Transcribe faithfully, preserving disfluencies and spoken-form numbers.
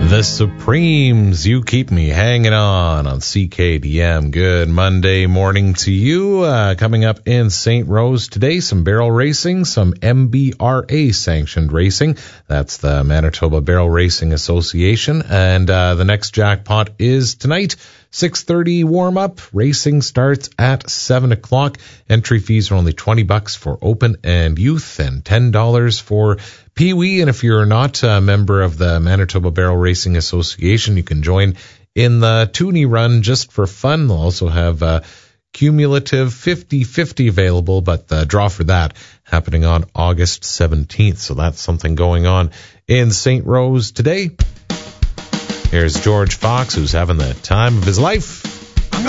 The Supremes, You Keep Me Hanging On on C K D M. Good Monday morning to you. Uh, coming up in Saint Rose today, some barrel racing, some M B R A sanctioned racing. That's the Manitoba Barrel Racing Association. And uh, the next jackpot is tonight, six thirty warm-up. Racing starts at seven o'clock. Entry fees are only twenty bucks for open and youth and ten dollars for Pee-wee. And if you're not a member of the Manitoba Barrel Racing Association, you can join in the Toonie Run just for fun. They'll also have uh, cumulative fifty-fifty available, but the draw for that happening on August seventeenth. So that's something going on in Saint Rose today. Here's George Fox, who's having the time of his life.